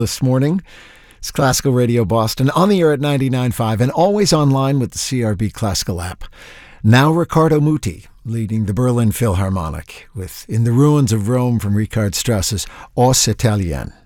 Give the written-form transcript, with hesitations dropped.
This morning. It's Classical Radio Boston, on the air at 99.5 and always online with the CRB Classical app. Now Riccardo Muti, leading the Berlin Philharmonic with In the Ruins of Rome from Richard Strauss's Aus Italien.